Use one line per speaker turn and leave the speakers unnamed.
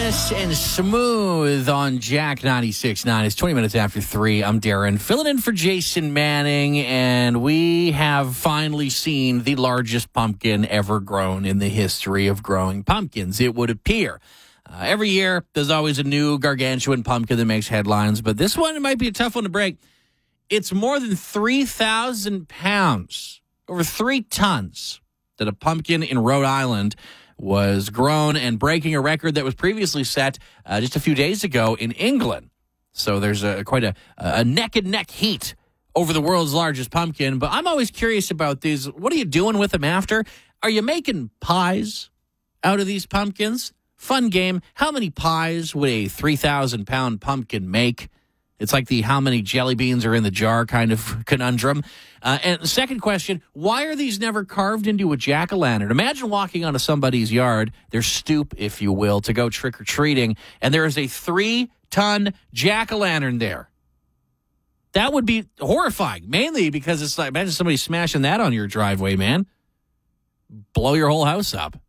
Nice and smooth on Jack 96.9. It's 20 minutes after 3. I'm Darren, filling in for Jason Manning, and we have finally seen the largest pumpkin ever grown in the history of growing pumpkins, it would appear. Every year, there's always a new gargantuan pumpkin that makes headlines, but this one might be a tough one to break. It's more than 3,000 pounds, over 3 tons, that a pumpkin in Rhode Island was grown, and breaking a record that was previously set just a few days ago in England. So there's quite a neck-and-neck heat over the world's largest pumpkin. But I'm always curious about these. What are you doing with them after? Are you making pies out of these pumpkins? Fun game. How many pies would a 3,000-pound pumpkin make? It's like the how many jelly beans are in the jar kind of conundrum. And the second question, why are these never carved into a jack-o'-lantern? Imagine walking onto somebody's yard, their stoop, if you will, to go trick-or-treating, and there is a 3-ton jack-o'-lantern there. That would be horrifying, mainly because it's like, imagine somebody smashing that on your driveway, man. Blow your whole house up.